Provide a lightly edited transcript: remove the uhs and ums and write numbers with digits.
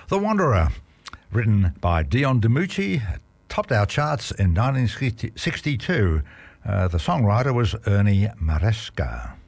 The Wanderer, written by Dion DiMucci, topped our charts in 1962. The songwriter was Ernie Maresca.